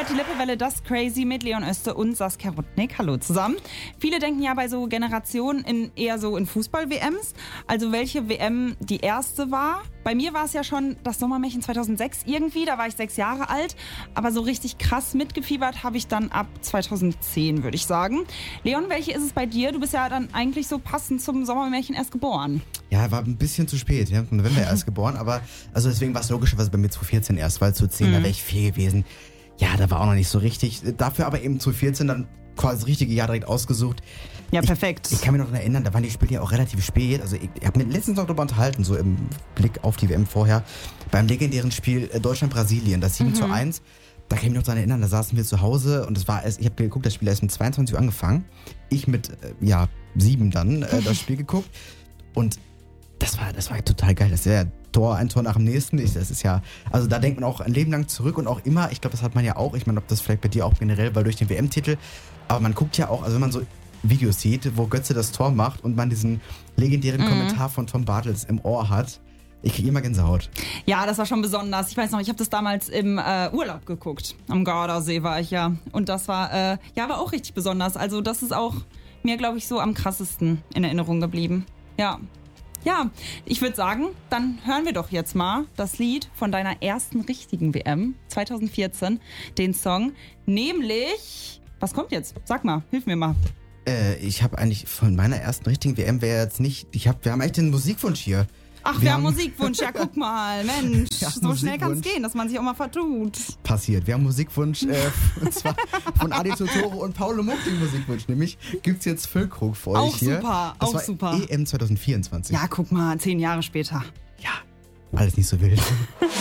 hört die Lippewelle Das Crazy mit Leon Oeste und Saskia Rudnick. Hallo zusammen. Viele denken ja bei so Generationen eher so in Fußball-WMs. Also welche WM die erste war. Bei mir war es ja schon das Sommermärchen 2006 irgendwie. Da war ich 6 Jahre alt. Aber so richtig krass mitgefiebert habe ich dann ab 2010, würde ich sagen. Leon, welche ist es bei dir? Du bist ja dann eigentlich so passend zum Sommermärchen erst geboren. Ja, war ein bisschen zu spät. Ja? Im November erst geboren. Aber also deswegen war es logischerweise bei mir 2014 erst. Weil 2010, da wäre ich 4 gewesen. Ja, da war auch noch nicht so richtig. Dafür aber eben 2014 dann quasi das richtige Jahr direkt ausgesucht. Ja, perfekt. Ich kann mich noch erinnern, da waren die Spiele ja auch relativ spät. Also ich habe mich letztens noch darüber unterhalten, so im Blick auf die WM vorher. Beim legendären Spiel Deutschland-Brasilien, das 7:1. Da kann ich mich noch daran erinnern, da saßen wir zu Hause und ich habe geguckt, das Spiel erst mit 22 Uhr angefangen. Ich mit 7 dann das Spiel geguckt. Und das war total geil. Das ist ja ein Tor nach dem nächsten. Das ist ja, also da denkt man auch ein Leben lang zurück und auch immer, ich glaube, das hat man ja auch, ich meine, ob das vielleicht bei dir auch generell, weil durch den WM-Titel, aber man guckt ja auch, also wenn man so Videos sieht, wo Götze das Tor macht und man diesen legendären Kommentar von Tom Bartels im Ohr hat, ich kriege immer Gänsehaut. Ja, das war schon besonders. Ich weiß noch, ich habe das damals im Urlaub geguckt. Am Gardasee war ich ja. Und das war auch richtig besonders. Also das ist auch mir, glaube ich, so am krassesten in Erinnerung geblieben. Ja. Ja, ich würde sagen, dann hören wir doch jetzt mal das Lied von deiner ersten richtigen WM 2014, den Song, nämlich, was kommt jetzt? Sag mal, hilf mir mal. Ich habe eigentlich von meiner ersten richtigen WM wäre jetzt nicht, wir haben eigentlich den Musikwunsch hier. Ach, wir haben Musikwunsch, ja guck mal, Mensch, Ja, so schnell kann es gehen, dass man sich auch mal vertut. Passiert. Wir haben Musikwunsch und zwar von Adi Totoro und Paolo Muck, den Musikwunsch. Nämlich gibt's jetzt Füllkrug für euch Auch hier. super, das auch war super. EM 2024. Ja, guck mal, 10 Jahre später. Ja, alles nicht so wild.